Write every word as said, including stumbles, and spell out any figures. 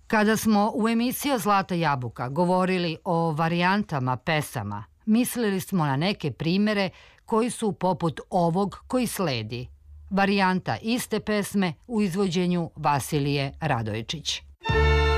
Kada smo u emisiji Zlata jabuka govorili o varijantama pesama, mislili smo na neke primere koji su poput ovog koji sledi. Varijanta iste pesme u izvođenju Vasilije Radojičić.